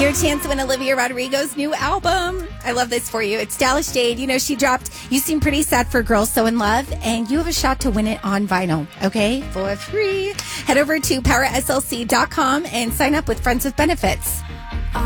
Your chance to win Olivia Rodrigo's new album. I love this for you. It's Dallas Jade. You know, she dropped You Seem Pretty Sad for Girls So in Love, and you have a shot to win it on vinyl, okay? For free. Head over to powerslc.com and sign up with Friends with Benefits.